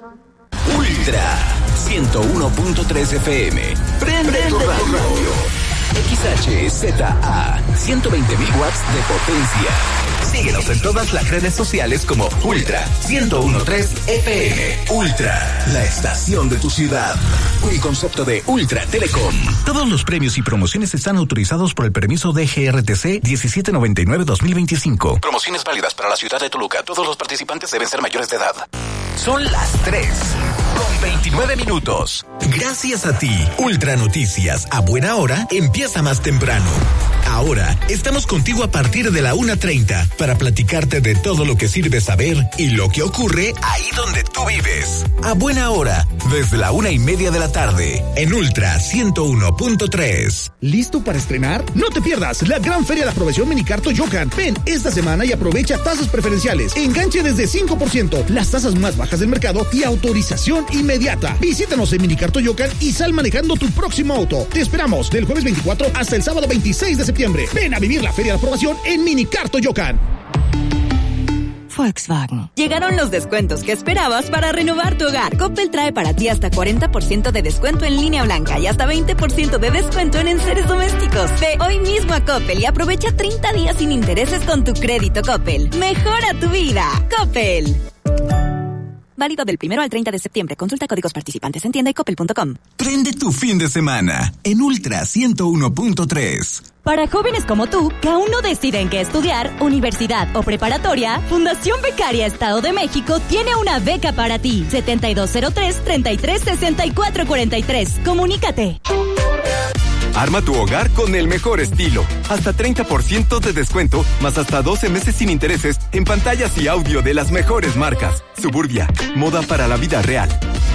Ultra 101.3 FM. Prende tu radio. XHZA 120.000 watts de potencia. Síguenos en todas las redes sociales como Ultra 101.3 FM. Ultra, la estación de tu ciudad. Un concepto de Ultra Telecom. Todos los premios y promociones están autorizados por el permiso de GRTC 1799-2025. Promociones válidas para la ciudad de Toluca. Todos los participantes deben ser mayores de edad. Son las 3:29 minutos. Gracias a ti, Ultra Noticias a buena hora empieza más temprano. Ahora estamos contigo a partir de la 1:30 para platicarte de todo lo que sirve saber y lo que ocurre ahí donde tú vives. A buena hora, desde la 1:30 de la tarde, en Ultra 101.3. ¿Listo para estrenar? No te pierdas la gran feria de aprobación Minicar Toyocan. Ven esta semana y aprovecha tasas preferenciales, enganche desde 5%, las tasas más bajas del mercado y autorización inmediata. Visítanos en Minicar Toyocan y sal manejando tu próximo auto. Te esperamos del jueves 24 hasta el sábado 26 de septiembre. Ven a vivir la feria de aprobación en Minicar Toyocan. Volkswagen. Llegaron los descuentos que esperabas para renovar tu hogar. Coppel trae para ti hasta 40% de descuento en línea blanca y hasta 20% de descuento en enseres domésticos. Ve hoy mismo a Coppel y aprovecha 30 días sin intereses con tu crédito Coppel. Mejora tu vida. Coppel. Válido del 1 al 30 de septiembre. Consulta códigos participantes en tienda y coppel.com. Prende tu fin de semana en Ultra 101.3. Para jóvenes como tú, que aún no deciden qué estudiar, universidad o preparatoria, Fundación Becaria Estado de México tiene una beca para ti. 7203-336443. Comunícate. Arma tu hogar con el mejor estilo. Hasta 30% de descuento, más hasta 12 meses sin intereses en pantallas y audio de las mejores marcas. Suburbia, moda para la vida real.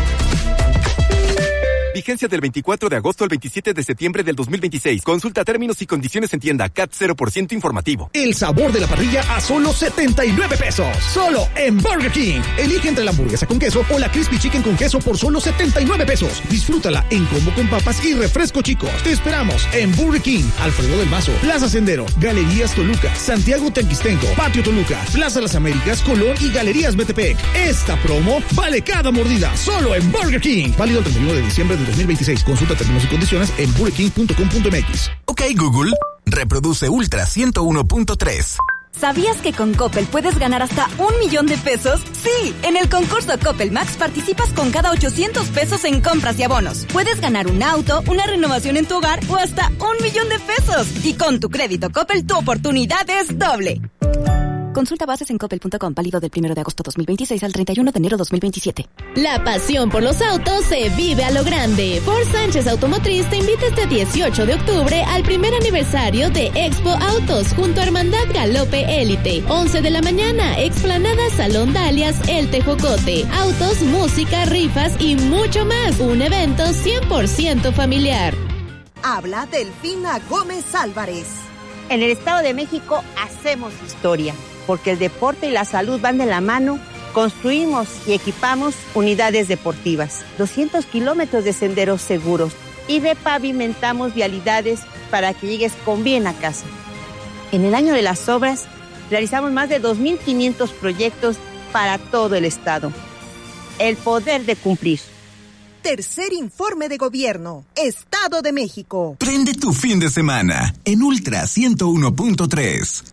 Vigencia del 24 de agosto al 27 de septiembre del 2026. Consulta términos y condiciones en tienda. CAT 0% informativo. El sabor de la parrilla a solo 79 pesos. Solo en Burger King. Elige entre la hamburguesa con queso o la Crispy Chicken con queso por solo 79 pesos. Disfrútala en combo con papas y refresco, chicos. Te esperamos en Burger King, Alfredo del Mazo, Plaza Sendero, Galerías Toluca, Santiago Tequistenco, Patio Toluca, Plaza Las Américas, Colón y Galerías Metepec. Esta promo vale cada mordida. Solo en Burger King. Válido el 31 de diciembre de 2026. Consulta términos y condiciones en burgerking.com.mx. Ok, Google, reproduce Ultra 101.3. ¿Sabías que con Coppel puedes ganar hasta 1 millón de pesos? Sí, en el concurso Coppel Max participas con cada 800 pesos en compras y abonos. Puedes ganar un auto, una renovación en tu hogar o hasta 1 millón de pesos. Y con tu crédito Coppel tu oportunidad es doble. Consulta bases en coppel.com, válido del 1 de agosto 2026 al 31 de enero 2027. La pasión por los autos se vive a lo grande. Ford Sánchez Automotriz te invita este 18 de octubre al primer aniversario de Expo Autos junto a Hermandad Galope Élite. 11 de la mañana, explanada Salón Dalias, El Tejocote. Autos, música, rifas y mucho más. Un evento 100% familiar. Habla Delfina Gómez Álvarez. En el Estado de México hacemos historia, porque el deporte y la salud van de la mano. Construimos y equipamos unidades deportivas, 200 kilómetros de senderos seguros y repavimentamos vialidades para que llegues con bien a casa. En el año de las obras, realizamos más de 2.500 proyectos para todo el estado. El poder de cumplir. Tercer informe de gobierno, Estado de México. Prende tu fin de semana en Ultra 101.3.